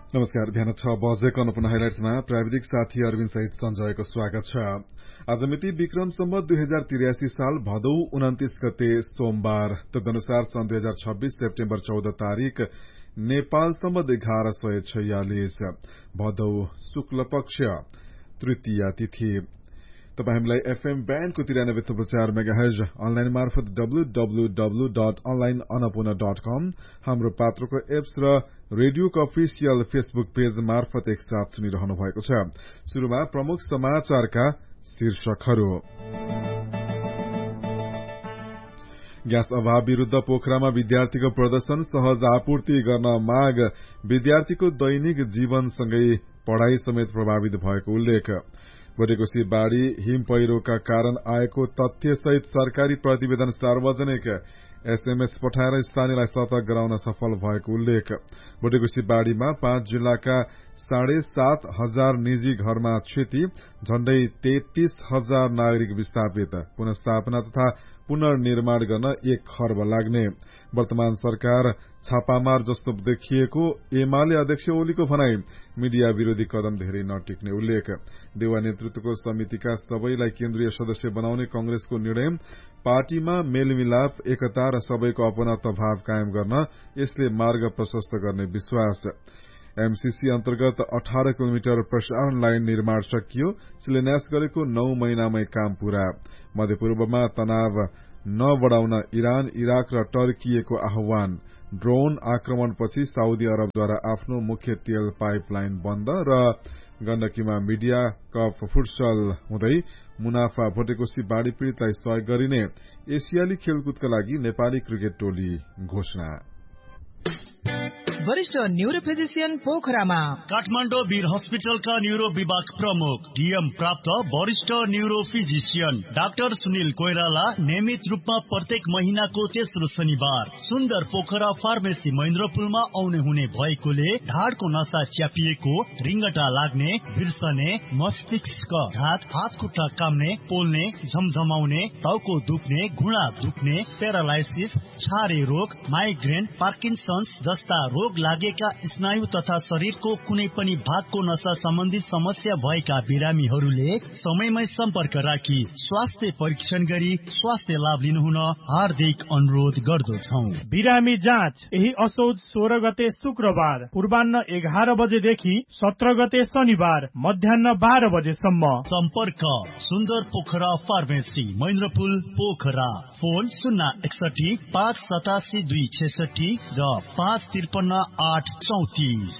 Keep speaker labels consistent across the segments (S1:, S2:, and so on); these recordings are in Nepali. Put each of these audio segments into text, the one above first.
S1: नमस्कार। बिहान 6 बजेको अनुपन हाइलाइट्समा प्राविधिक साथी अरविन्द सहित सञ्जयको स्वागत छ। आज मिति विक्रम सम्वत 2083 साल भदौ 29 गते सोमबार। तदनुसार सन् 2026 सेप्टेम्बर 14 तारिक नेपाल सम्वत 1146 भदौ शुक्ल पक्ष तृतीया तिथि। तपाई हामीलाई एफएम ब्यान्डको 93.4 मेगाहर्ज अनलाइन मार्फत www.onlineannapurna.com हाम्रो पात्रको एप्स र रेडियोको अफिसियल फेसबुक पेज मार्फत एकसाथ सुनिरहनु भएको छ। शुरूमा प्रमुख समाचारका शीर्षकहरू। ग्यास अभाव विरूद्ध पोखरामा विद्यार्थीको प्रदर्शन, सहज आपूर्ति गर्न माग, विद्यार्थीको दैनिक जीवनसँगै पढ़ाई समेत प्रभावित भएको उल्लेख, बोटेकोशी बाढ़ी हिम पहिरोका कारण आएको तथ्यसहित सरकारी प्रतिवेदन सार्वजनिक, एसएमएस पठाएर स्थानीयलाई सतर्क गराउन सफल भएको उल्लेख, बोटेकोशी बाढ़ीमा 5 जिल्लाका 7,500 निजी घरमा क्षति, झण्डै 33,000 नागरिक विस्थापित, पुनर्स्थापना तथा पुनर्निर्माण गर्न 1 खर्ब लाग्ने, वर्तमान सरकार छापामार जस्तो देखिएको एमाले अध्यक्ष ओलीको भनाई, मीडिया विरोधी कदम धेरै नटिक्ने उल्लेख, देउवा नेतृत्वको समितिका सबैलाई केन्द्रीय सदस्य बनाउने कंग्रेसको निर्णय, पार्टीमा मेलमिलाप, एकता र सबैको अपनत्व भाव कायम गर्न यसले मार्ग प्रशस्त गर्ने विश्वास, एमसीसी अन्तर्गत 18 किलोमिटर प्रसारण लाइन निर्माण सकियो, शिलान्यास गरेको 9 महिनामै काम पूरा, मध्यपूर्वमा तनाव नबढाउन इरान, इराक र टर्कीको आह्वान, ड्रोन आक्रमणपछि साउदी अरबद्वारा आफ्नो मुख्य तेल पाइपलाइन बन्द र गण्डकीमा मीडिया कप फुटसल हुँदै मुनाफा, भोटेकोशी बाढ़ी पीड़ितलाई सहयोग गरिने, एसियाली खेलकुदका लागि नेपाली क्रिकेट टोली घोषणा।
S2: वरिष्ठ न्यूरो फिजिशियन पोखरामा
S3: काठमाडौँ वीर हस्पिटलका न्यूरो विभाग प्रमुख डीएम प्राप्त वरिष्ठ neuro physician doctor Sunil Koirala नियमित रूपमा प्रत्येक महिनाको तेस्रो शनिबार सुन्दर पोखरा फार्मेसी महेन्द्रपुलमा आउने हुने भएकोले ढाडको नसा च्यापिएको, रिङ्गटा लाग्ने, बिर्सने, मस्तिष्क घात, हात खुट्टा काम्ने, पोल्ने, झमझमाउने, टाउको दुख्ने, घुँडा दुख्ने, प्यारालाइसिस, छारे रोग, माइग्रेन, पार्किन्सन्स जस्ता रोग लागेका स्नायु तथा शरीरको कुनै पनि भागको नसा सम्बन्धी समस्या भएका बिरामीहरूले समयमै सम्पर्क राखी स्वास्थ्य परीक्षण गरी स्वास्थ्य लाभ लिनुहुन हार्दिक अनुरोध गर्दछौं।
S4: बिरामी जाँच यही असोज 16 गते शुक्रबार पूर्वाह्न 11 बजेदेखि 17 गते शनिबार मध्याह्न 12 बजेसम्म।
S3: सम्पर्क सुन्दर पोखरा फार्मेसी महेन्द्रपुल पोखरा, फोन 061 587 266 र 553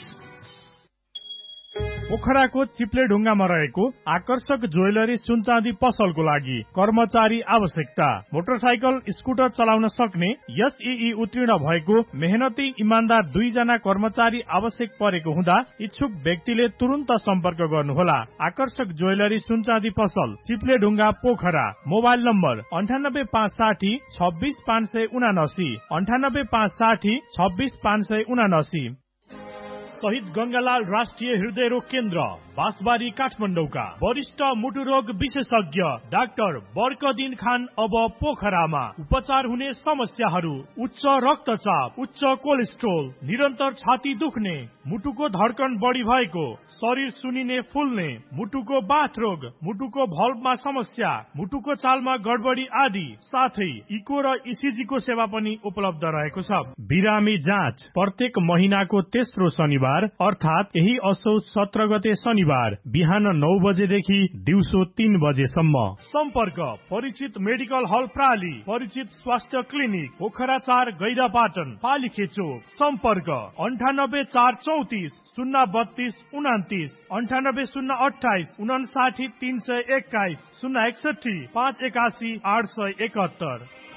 S4: पोखराको चिप्ले ढुङ्गामा रहेको आकर्षक ज्वेलरी सुनचाँदी पसलको लागि कर्मचारी आवश्यकता, मोटरसाइकल स्कुटर चलाउन सक्ने एसईई उत्तीर्ण भएको मेहनती इमान्दार 2 जना कर्मचारी आवश्यक परेको हुँदा इच्छुक व्यक्तिले तुरुन्त सम्पर्क गर्नुहोला। आकर्षक ज्वेलरी सुनचाँदी पसल चिप्ले ढुङ्गा पोखरा। Mobile number 98560 26579 98560 26579। शहीद गंगालाल राष्ट्रिय हृदय रोग केन्द्र बाँसबारी काठमाडौँका वरिष्ठ मुटु रोग विशेषज्ञ डाक्टर बर्कदिन खान अब पोखरामा। उपचार हुने समस्याहरू उच्च रक्तचाप, उच्च कोलेस्ट्रोल, निरन्तर छाती दुख्ने, मुटुको धड्कन बढी भएको, शरीर सुनिने फुल्ने, मुटुको बाथ रोग, मुटुको भल्भमा समस्या, मुटुको चालमा गडबडी आदि, साथै इको र इसिजी को सेवा पनि उपलब्ध रहेको छ। बिरामी जाँच प्रत्येक महिनाको तेस्रो शनिबार अर्थात यही असोज 17 गते शनिबार बिहान 9 बजेदेखि दिउँसो 3 बजेसम्म। सम्पर्क परिचित मेडिकल हल प्राली, परिचित स्वास्थ्य क्लिनिक पोखरा 4 गैरापाटन पालिखेचोक। सम्पर्क 98434 032 29 98028 59321 061 581 871।